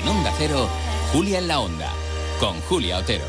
En Onda Cero, Julia en la Onda, con Julia Otero.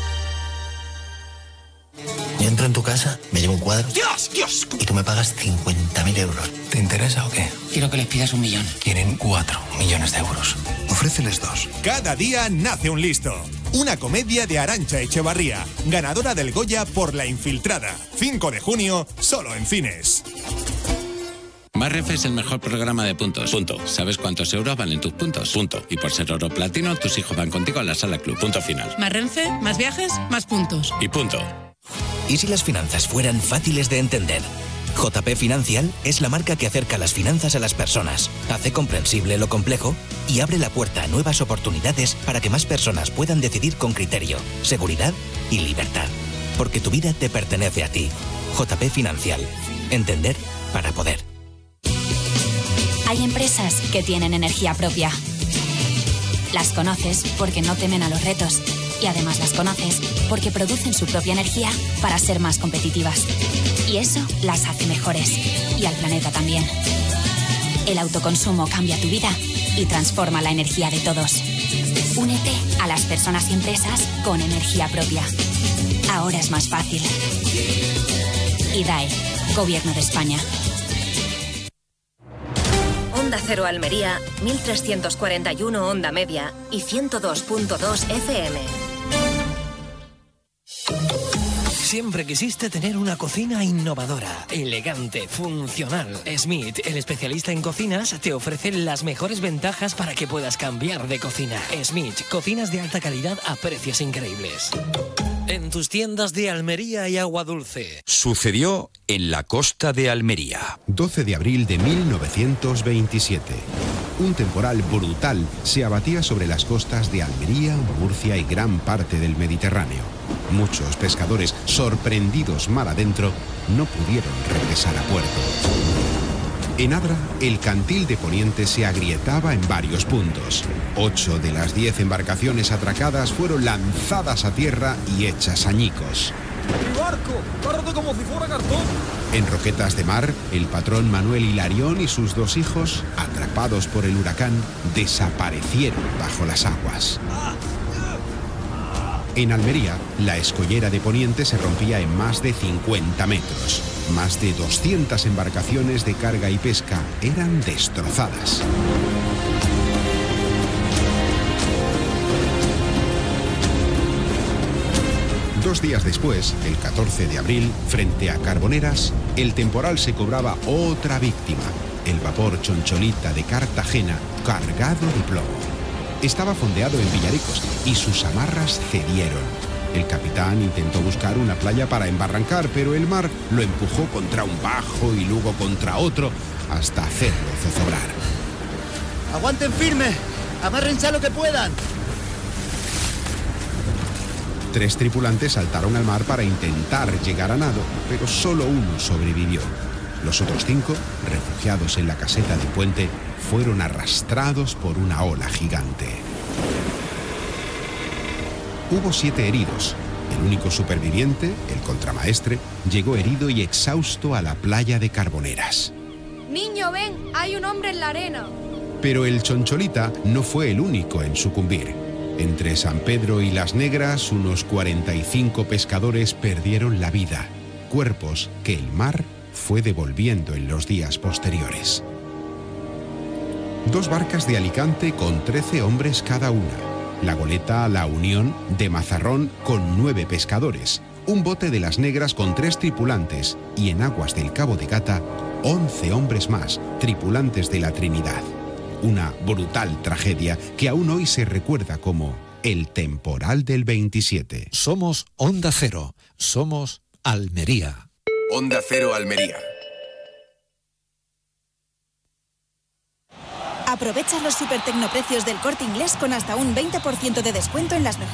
Yo entro en tu casa, me llevo un cuadro. ¡Dios! ¡Dios! Y tú me pagas 50.000 euros. ¿Te interesa o qué? Quiero que les pidas 1 millón. Quieren 4 millones de euros. Ofréceles 2. Cada día nace un listo. Una comedia de Arantxa Echevarría, ganadora del Goya por La Infiltrada. 5 de junio, solo en cines. Más Renfe es el mejor programa de puntos. Punto. ¿Sabes cuántos euros valen tus puntos? Punto. Y por ser oro platino, tus hijos van contigo a la Sala Club. Punto final. Más Renfe, más viajes, más puntos. Y punto. ¿Y si las finanzas fueran fáciles de entender? JP Financial es la marca que acerca las finanzas a las personas, hace comprensible lo complejo y abre la puerta a nuevas oportunidades para que más personas puedan decidir con criterio, seguridad y libertad. Porque tu vida te pertenece a ti. JP Financial. Entender para poder. Hay empresas que tienen energía propia. Las conoces porque no temen a los retos. Y además las conoces porque producen su propia energía para ser más competitivas. Y eso las hace mejores. Y al planeta también. El autoconsumo cambia tu vida y transforma la energía de todos. Únete a las personas y empresas con energía propia. Ahora es más fácil. IDAE, Gobierno de España. Onda Cero Almería, 1341 onda media y 102.2 FM. Siempre quisiste tener una cocina innovadora, elegante, funcional. Smith, el especialista en cocinas, te ofrece las mejores ventajas para que puedas cambiar de cocina. Smith, cocinas de alta calidad a precios increíbles. En tus tiendas de Almería y Agua Dulce. Sucedió en la costa de Almería. 12 de abril de 1927. Un temporal brutal se abatía sobre las costas de Almería, Murcia y gran parte del Mediterráneo. Muchos pescadores, sorprendidos mar adentro, no pudieron regresar a puerto. En Adra, el cantil de Poniente se agrietaba en varios puntos. 8 de las 10 embarcaciones atracadas fueron lanzadas a tierra y hechas añicos. ¡Mi barco! ¡Cárgate como si fuera cartón! En Roquetas de Mar, el patrón Manuel Hilarión y sus 2 hijos, atrapados por el huracán, desaparecieron bajo las aguas. En Almería, la escollera de Poniente se rompía en más de 50 metros. Más de 200 embarcaciones de carga y pesca eran destrozadas. Dos días después, el 14 de abril, frente a Carboneras, el temporal se cobraba otra víctima, el vapor Choncholita de Cartagena, cargado de plomo. Estaba fondeado en Villaricos y sus amarras cedieron. El capitán intentó buscar una playa para embarrancar, pero el mar lo empujó contra un bajo y luego contra otro hasta hacerlo zozobrar. ¡Aguanten firme! ¡Amárrense a lo que puedan! 3 tripulantes saltaron al mar para intentar llegar a nado, pero solo uno sobrevivió. Los otros 5, refugiados en la caseta del puente, fueron arrastrados por una ola gigante. Hubo 7 heridos. El único superviviente, el contramaestre, llegó herido y exhausto a la playa de Carboneras. Niño, ven, hay un hombre en la arena. Pero el Choncholita no fue el único en sucumbir. Entre San Pedro y Las Negras, unos 45 pescadores perdieron la vida, cuerpos que el mar fue devolviendo en los días posteriores. 2 barcas de Alicante con 13 hombres cada una. La goleta La Unión de Mazarrón con 9 pescadores. Un bote de Las Negras con 3 tripulantes. Y en aguas del Cabo de Gata, 11 hombres más, tripulantes de la Trinidad. Una brutal tragedia que aún hoy se recuerda como el temporal del 27. Somos Onda Cero. Somos Almería. Onda Cero Almería. Aprovecha los super tecnoprecios del Corte Inglés con hasta un 20% de descuento en las mejores